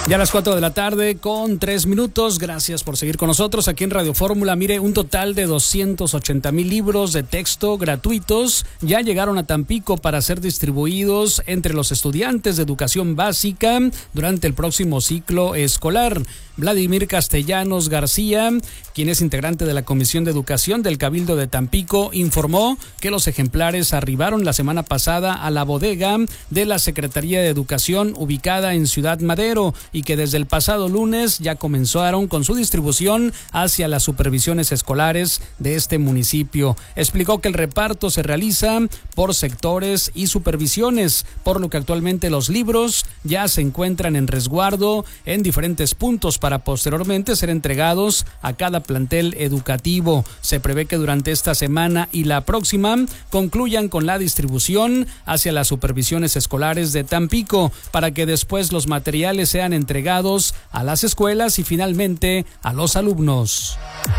Ya a las 4 de la tarde con 3 minutos. Gracias por seguir con nosotros aquí en Radio Fórmula. Mire, un total de 280,000 libros de texto gratuitos ya llegaron a Tampico para ser distribuidos entre los estudiantes de educación básica durante el próximo ciclo escolar. Vladimir Castellanos García, quien es integrante de la Comisión de Educación del Cabildo de Tampico, informó que los ejemplares arribaron la semana pasada a la bodega de la Secretaría de Educación ubicada en Ciudad Madero y que desde el pasado lunes ya comenzaron con su distribución hacia las supervisiones escolares de este municipio. Explicó que el reparto se realiza por sectores y supervisiones, por lo que actualmente los libros ya se encuentran en resguardo en diferentes puntos para posteriormente ser entregados a cada plantel educativo. Se prevé que durante esta semana y la próxima concluyan con la distribución hacia las supervisiones escolares de Tampico para que después los materiales sean entregados a las escuelas y finalmente a los alumnos.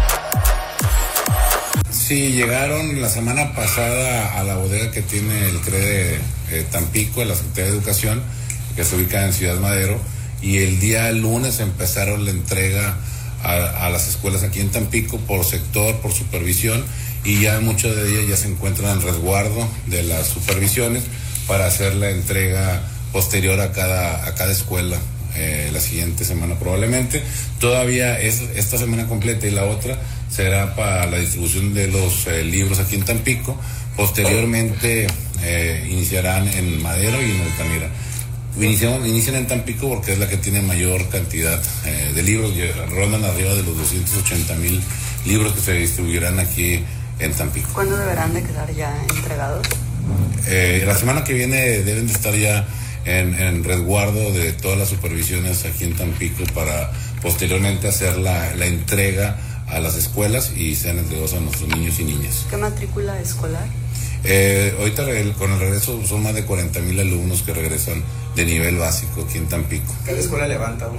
Sí, llegaron la semana pasada a la bodega que tiene el CRE de Tampico, de la Secretaría de Educación, que se ubica en Ciudad Madero, y el día lunes empezaron la entrega a las escuelas aquí en Tampico por sector, por supervisión, y ya muchas de ellas ya se encuentran en resguardo de las supervisiones para hacer la entrega posterior a cada escuela la siguiente semana probablemente. Todavía es esta semana completa y la otra será para la distribución de los libros aquí en Tampico. Posteriormente iniciarán en Madero y en Altamira. Inician en Tampico porque es la que tiene mayor cantidad de libros, rondan arriba de los 280,000 libros que se distribuirán aquí en Tampico. ¿Cuándo deberán de quedar ya entregados? La semana que viene deben de estar ya en resguardo de todas las supervisiones aquí en Tampico para posteriormente hacer la entrega a las escuelas y sean entregados a nuestros niños y niñas. ¿Qué matrícula escolar? Ahorita con el regreso son más de 40,000 alumnos que regresan de nivel básico aquí en Tampico. ¿Cada escuela levanta un